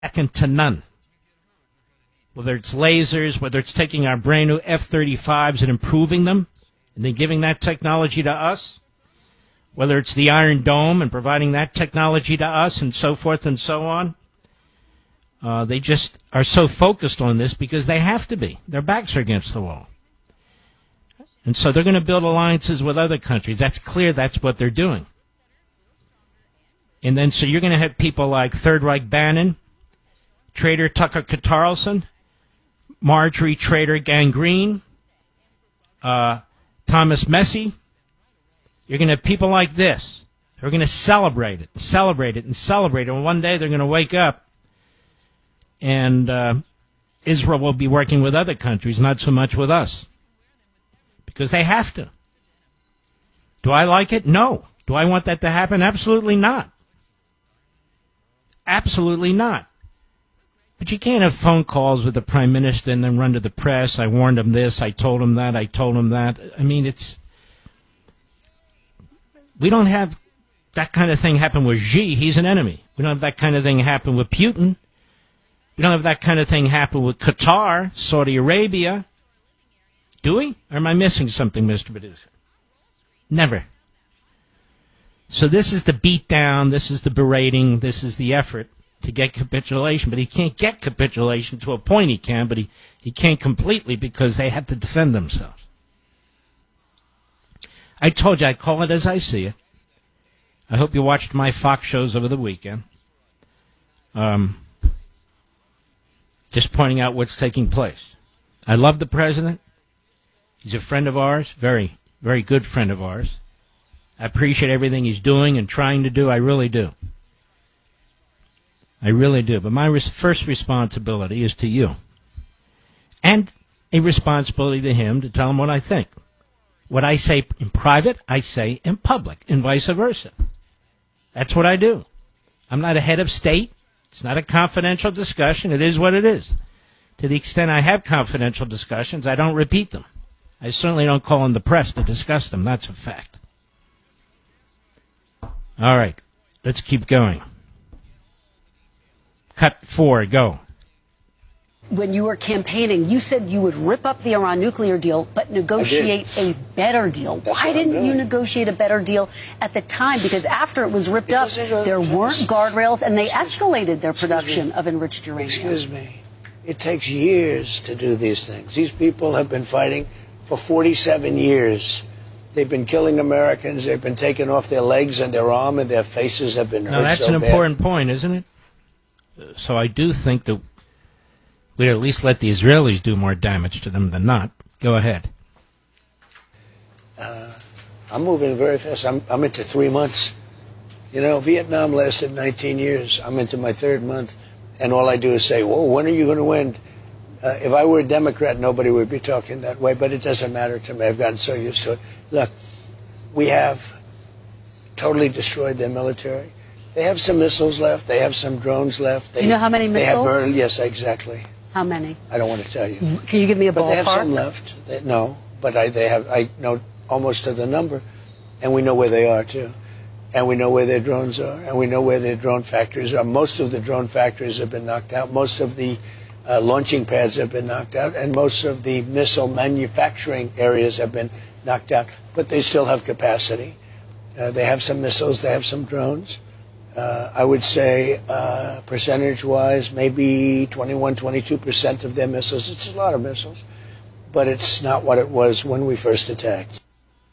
second to none. Whether it's lasers, whether it's taking our brand new F-35s and improving them, and then giving that technology to us, whether it's the Iron Dome and providing that technology to us, and so forth and so on. They just are so focused on this because they have to be. Their backs are against the wall. And so they're going to build alliances with other countries. That's clear. That's what they're doing. And then so you're going to have people like Third Reich Bannon, Traitor Tucker Carlson, Marjorie Traitor Gangrene, Thomas Messi. You're going to have people like this who are going to celebrate it, and one day they're going to wake up and Israel will be working with other countries, not so much with us. Because they have to. Do I like it? No. Do I want that to happen? Absolutely not. Absolutely not. But you can't have phone calls with the Prime Minister and then run to the press. I warned him this, I told him that, I told him that. I mean, we don't have that kind of thing happen with Xi. He's an enemy. We don't have that kind of thing happen with Putin. We don't have that kind of thing happen with Qatar, Saudi Arabia. Do we? Or am I missing something, Mr. Producer? Never. So this is the beatdown, this is the berating, this is the effort to get capitulation. But he can't get capitulation. To a point he can, but he can't completely because they have to defend themselves. I told you I'd call it as I see it. I hope you watched my Fox shows over the weekend. Just pointing out what's taking place. I love the president. He's a friend of ours, very, very good friend of ours. I appreciate everything he's doing and trying to do. I really do. I really do. But my first responsibility is to you. And a responsibility to him to tell him what I think. What I say in private, I say in public, and vice versa. That's what I do. I'm not a head of state. It's not a confidential discussion. It is what it is. To the extent I have confidential discussions, I don't repeat them. I certainly don't call in the press to discuss them. That's a fact. All right. Let's keep going. Cut 4. Go. When you were campaigning, you said you would rip up the Iran nuclear deal, but negotiate a better deal. Why didn't you negotiate a better deal at the time? Because after it was ripped up, there weren't guardrails, and they escalated their production of enriched uranium. Excuse me. It takes years to do these things. These people have been fighting for 47 years. They've been killing Americans. They've been taking off their legs and their arm, and their faces have been hurt so bad. Now, that's an important point, isn't it? So I do think that we'd at least let the Israelis do more damage to them than not. Go ahead. I'm moving very fast. I'm into 3 months. You know, Vietnam lasted 19 years. I'm into my 3rd month, and all I do is say, whoa, when are you going to win? If I were a Democrat, nobody would be talking that way, but it doesn't matter to me. I've gotten so used to it. Look, we have totally destroyed their military. They have some missiles left. They have some drones left. Do you know how many missiles? They have burned, yes, exactly. How many? I don't want to tell you. Can you give me a ballpark? But they have some left. No, but I know almost to the number, and we know where they are, too. And we know where their drones are, and we know where their drone factories are. Most of the drone factories have been knocked out. Most of the launching pads have been knocked out, and most of the missile manufacturing areas have been knocked out. But they still have capacity. They have some missiles. They have some drones. I would say percentage-wise, maybe 21, 22% of their missiles. It's a lot of missiles, but it's not what it was when we first attacked.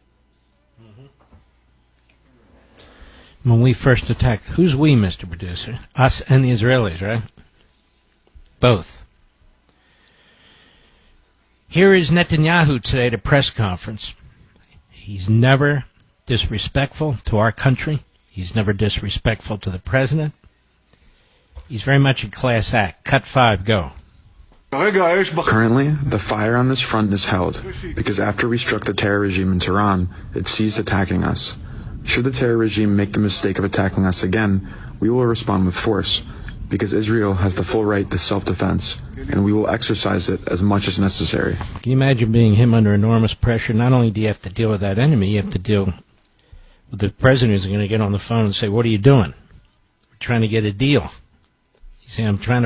When we first attacked, who's we, Mr. Producer? Us and the Israelis, right? Both. Here is Netanyahu today at a press conference. He's never disrespectful to our country. He's never disrespectful to the president. He's very much a class act. Cut 5, go. Currently, the fire on this front is held because after we struck the terror regime in Tehran, it ceased attacking us. Should the terror regime make the mistake of attacking us again, we will respond with force, because Israel has the full right to self-defense, and we will exercise it as much as necessary. Can you imagine being him under enormous pressure? Not only do you have to deal with that enemy, you have to deal with the president who's going to get on the phone and say, what are you doing? We're trying to get a deal. See, I'm trying to